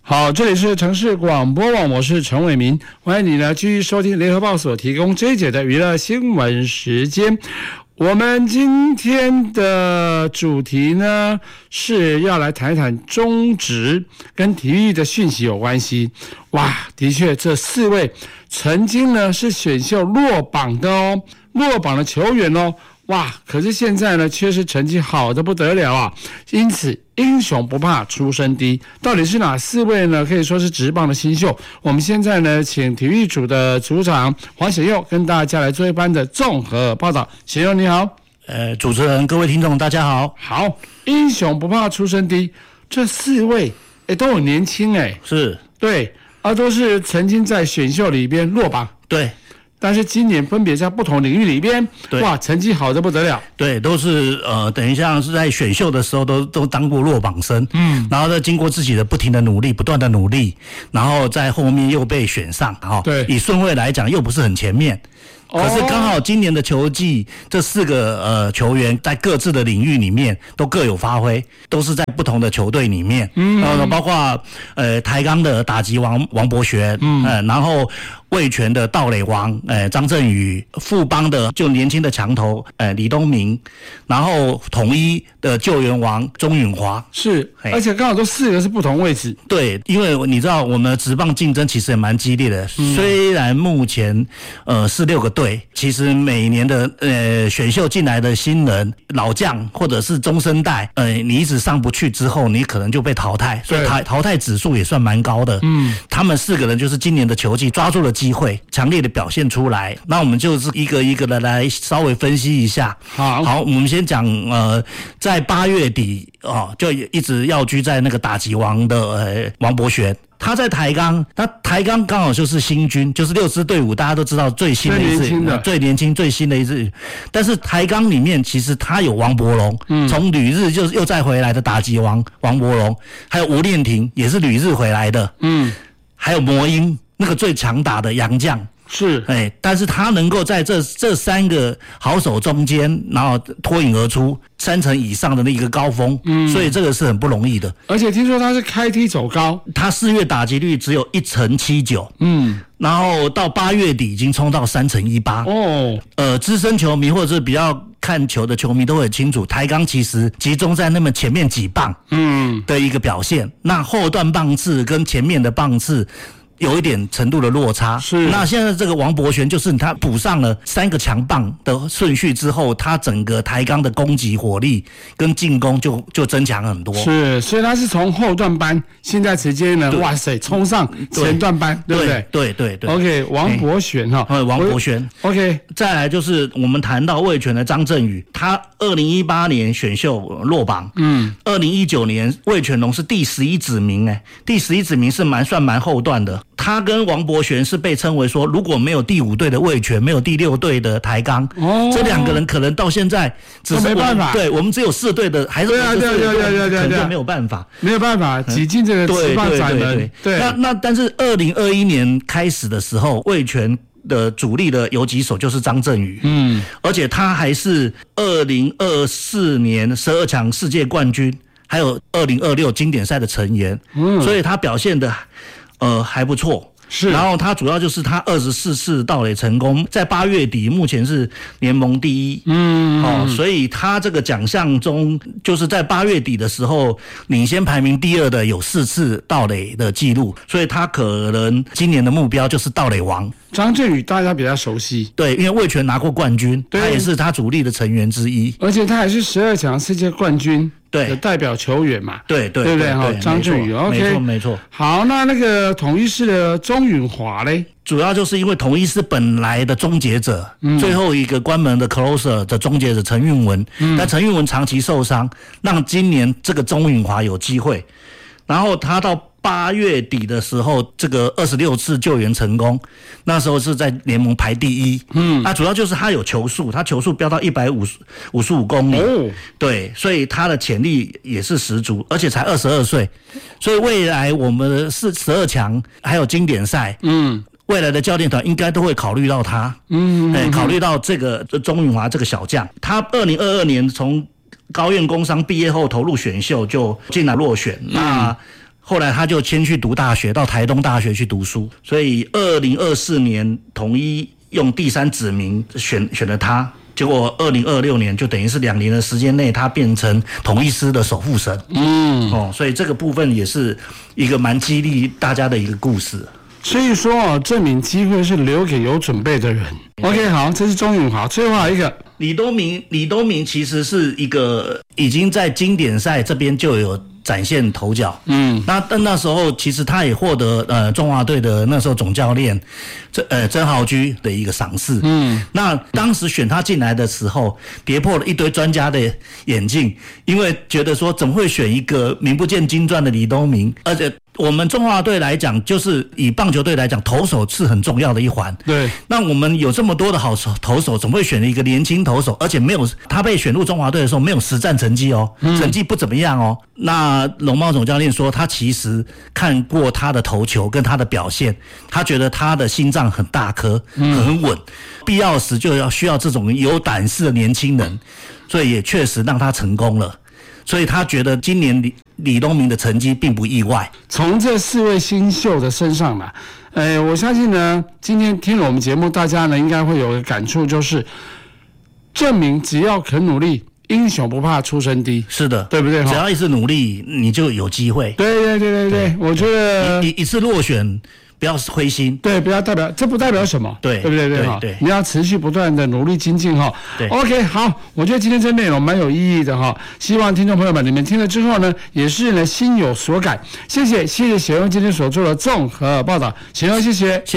好，这里是城市广播网，我是陈伟民，欢迎你呢继续收听联合报所提供这一节的娱乐新闻时间。我们今天的主题呢是要来谈一谈中职跟体育的讯息有关系。哇，的确这4位曾经呢是选秀落榜的哦，落榜的球员哦。哇，可是现在呢却是成绩好得不得了啊！因此英雄不怕出身低，到底是哪4位呢？可以说是职棒的新秀。我们现在呢请体育组的组长黄显佑跟大家来做一番的综合报道。显佑你好。 主持人各位听众大家好。 好，英雄不怕出身低，这4位都很年轻是， 对，都是曾经在选秀里边落榜， 对。 但是今年分别在不同领域里边，哇，成绩好得不得了。 对，都是等于像是在选秀的时候都当过落榜生，然后呢经过自己的不停的努力，不断的努力，然后在后面又被选上， 对， 以顺位来讲又不是很前面。可是刚好今年的球季，这4个球员在各自的领域里面都各有发挥，都是在不同的球队里面，包括台钢的打击王王柏旋，然后味全的盗垒王张振宇，富邦的就年轻的强头李东明，然后统一的救援王钟允华， 是，而且刚好都4个是不同位置。 对，因为你知道我们职棒竞争其实也蛮激烈的，虽然目前是6个队，其实每年的选秀进来的新人老将或者是中生代，你一直上不去之后，你可能就被淘汰，所以淘汰指数也算蛮高的。他们4个人就是今年的球季抓住了机会，强烈的表现出来。那我们就是一个一个的来稍微分析一下。好，我们先讲在8月底就一直要居在那个打击王的王柏旋。他在台钢，那台钢刚好就是新军，就是6支队伍，大家都知道最新的一支，最年轻最新的一支。但是台钢里面其实他有王柏融，从旅日就又再回来的打击王王柏融，还有吴念庭也是旅日回来的，还有魔鹰那个最强打的洋将。 是， 但是他能够在这3个好手中间，然后脱颖而出3成以上的那个高峰，所以这个是很不容易的。 而且听说他是开梯走高， 他4月打击率只有1成79，然后到8月底已经冲到3成18。资深球迷或者是比较看球的球迷都很清楚，台钢其实集中在那么前面几棒，的一个表现，那后段棒次跟前面的棒次有一点程度的落差。 是， 那现在这个王柏旋就是他补上了3个强棒的顺序之后，他整个台钢的攻击火力跟进攻就增强很多。 是，所以他是从后段班，现在直接呢，哇塞，冲上前段班，对不对？ 对。 OK， 王柏旋王柏旋。OK， 再来就是我们谈到味全的张振宇，他2018年选秀落榜，2019年味全龙是第11指名，第11指名是算蛮后段的。他跟王柏旋是被称为说，如果没有第5队的味全，没有第6队的台钢，这2个人可能到现在只是没办法。 对，我们只有4队的，还是对，可能就没有办法， 挤进这个职棒展门。对， 那但是2021年开始的时候，味全的主力的游击手就是张振宇，而且他还是2024年12强世界冠军，还有2026经典赛的成员，所以他表现的还不错。 是， 然后他主要就是他24次盗垒成功，在8月底目前是联盟第1，所以他这个奖项中就是在8月底的时候领先排名第2的有4次盗垒的记录，所以他可能今年的目标就是盗垒王。 张振宇大家比较熟悉， 对，因为味全拿过冠军，他也是他主力的成员之一， 而且他还是12强世界冠军的代表球员嘛， 对不对？张振宇 ，OK， 没错。 好，那个统一狮的钟允华嘞， 主要就是因为统一狮本来的终结者，最后一个关门的 closer 的终结者陈韵文，但陈韵文长期受伤，让今年这个钟允华有机会，然后他到8月底的时候，这个26次救援成功，那时候是在联盟排第1。那主要就是他有球速，他球速飙到155公里，对，所以他的潜力也是十足，而且才22岁，所以未来我们的12强还有经典赛，未来的教练团应该都会考虑到他，考虑到这个钟允华这个小将，他2022年从高苑工商毕业后投入选秀就进来落选，那后来他就先去读大学，到台东大学去读书，所以2024年统一用第3指名选了他。结果2026年就等于是2年的时间内，他变成统一狮的守护神。所以这个部分也是一个蛮激励大家的一个故事。 所以说证明机会是留给有准备的人。OK， 好，这是钟永豪。最后还有一个李东明其实是一个已经在经典赛这边就有展现头角。那时候其实他也获得中华队的那时候总教练曾豪居的一个赏识。那当时选他进来的时候，跌破了一堆专家的眼镜，因为觉得说怎么会选一个名不见经传的李东明，而且我们中华队来讲，就是以棒球队来讲，投手是很重要的一环。 对， 那我们有这么多的好投手，怎么会选了一个年轻投手？而且没有他被选入中华队的时候没有实战成绩哦，成绩不怎么样哦。那龙猫总教练说，他其实看过他的投球跟他的表现，他觉得他的心脏很大颗，很稳，必要时就需要这种有胆识的年轻人，所以也确实让他成功了。所以他觉得今年李东明的成绩并不意外。 从这4位新秀的身上呢，我相信呢，今天听了我们节目，大家呢应该会有个感触，就是证明只要肯努力，英雄不怕出身低。 是的， 对不对？ 只要一直努力，你就有机会。 对，我觉得一次落选不要灰心， 对，这不代表什么， 对不对？对，你要持续不断的努力精进哈。 对 ，OK， 好，我觉得今天这内容蛮有意义的哈，希望听众朋友们你们听了之后呢，也是呢心有所感。谢谢血佑今天所做的综合报道，血佑谢谢。